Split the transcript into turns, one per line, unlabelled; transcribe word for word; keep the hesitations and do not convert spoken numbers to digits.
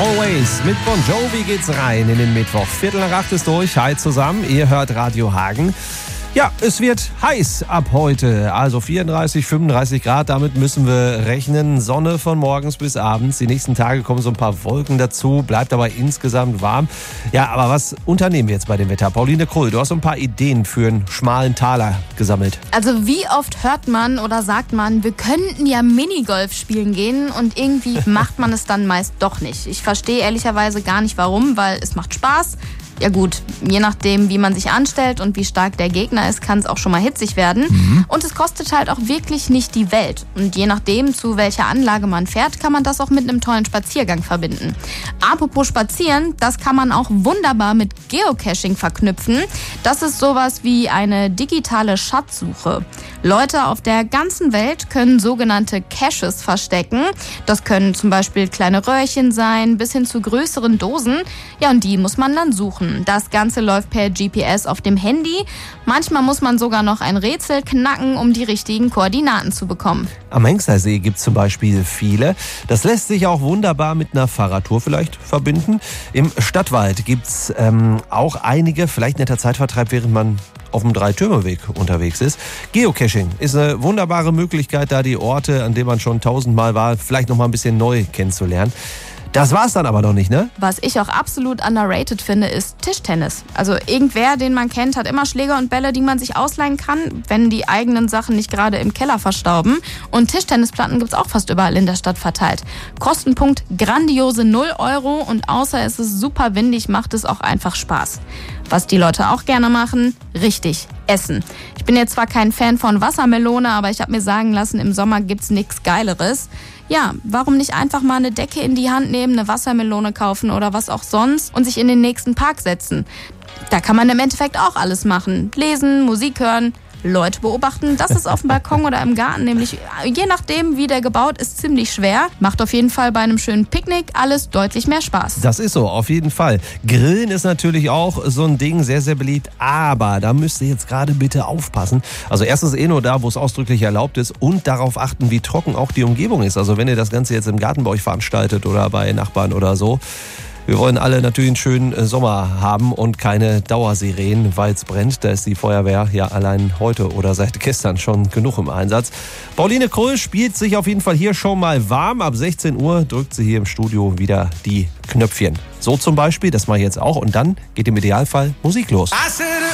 Always mit Bon Jovi geht's rein in den Mittwoch. Viertel nach acht ist durch. Hi zusammen, ihr hört Radio Hagen. Ja, es wird heiß ab heute, also vierunddreißig, fünfunddreißig Grad, damit müssen wir rechnen. Sonne von morgens bis abends, die nächsten Tage kommen so ein paar Wolken dazu, bleibt aber insgesamt warm. Ja, aber was unternehmen wir jetzt bei dem Wetter? Pauline Krull, du hast so ein paar Ideen für einen schmalen Taler gesammelt.
Also wie oft hört man oder sagt man, wir könnten ja Minigolf spielen gehen und irgendwie macht man es dann meist doch nicht. Ich verstehe ehrlicherweise gar nicht warum, weil es macht Spaß. Ja gut, je nachdem, wie man sich anstellt und wie stark der Gegner ist, kann es auch schon mal hitzig werden. Mhm. Und es kostet halt auch wirklich nicht die Welt. Und je nachdem, zu welcher Anlage man fährt, kann man das auch mit einem tollen Spaziergang verbinden. Apropos Spazieren, das kann man auch wunderbar mit Geocaching verknüpfen. Das ist sowas wie eine digitale Schatzsuche. Leute auf der ganzen Welt können sogenannte Caches verstecken. Das können zum Beispiel kleine Röhrchen sein, bis hin zu größeren Dosen. Ja, und die muss man dann suchen. Das Ganze läuft per G P S auf dem Handy. Manchmal muss man sogar noch ein Rätsel knacken, um die richtigen Koordinaten zu bekommen.
Am Hengstersee gibt es zum Beispiel viele. Das lässt sich auch wunderbar mit einer Fahrradtour vielleicht verbinden. Im Stadtwald gibt es ähm, auch einige, vielleicht netter Zeitvertreib, während man auf dem Dreitürmeweg unterwegs ist. Geocaching ist eine wunderbare Möglichkeit, da die Orte, an denen man schon tausendmal war, vielleicht noch mal ein bisschen neu kennenzulernen. Das war's dann aber noch nicht, ne?
Was ich auch absolut underrated finde, ist Tischtennis. Also irgendwer, den man kennt, hat immer Schläger und Bälle, die man sich ausleihen kann, wenn die eigenen Sachen nicht gerade im Keller verstauben. Und Tischtennisplatten gibt's auch fast überall in der Stadt verteilt. Kostenpunkt grandiose null Euro und außer es ist super windig, macht es auch einfach Spaß. Was die Leute auch gerne machen, richtig, essen. Ich bin jetzt zwar kein Fan von Wassermelone, aber ich habe mir sagen lassen, im Sommer gibt's nichts Geileres. Ja, warum nicht einfach mal eine Decke in die Hand nehmen, eine Wassermelone kaufen oder was auch sonst und sich in den nächsten Park setzen? Da kann man im Endeffekt auch alles machen. Lesen, Musik hören, Leute beobachten. Das ist auf dem Balkon oder im Garten nämlich, je nachdem wie der gebaut ist, ziemlich schwer. Macht auf jeden Fall bei einem schönen Picknick alles deutlich mehr Spaß.
Das ist so, auf jeden Fall. Grillen ist natürlich auch so ein Ding, sehr, sehr beliebt. Aber da müsst ihr jetzt gerade bitte aufpassen. Also erstens eh nur da, wo es ausdrücklich erlaubt ist und darauf achten, wie trocken auch die Umgebung ist. Also wenn ihr das Ganze jetzt im Garten bei euch veranstaltet oder bei Nachbarn oder so. Wir wollen alle natürlich einen schönen Sommer haben und keine Dauersirenen, weil es brennt. Da ist die Feuerwehr ja allein heute oder seit gestern schon genug im Einsatz. Pauline Krull spielt sich auf jeden Fall hier schon mal warm. Ab sechzehn Uhr drückt sie hier im Studio wieder die Knöpfchen. So zum Beispiel, das mache ich jetzt auch. Und dann geht im Idealfall Musik los.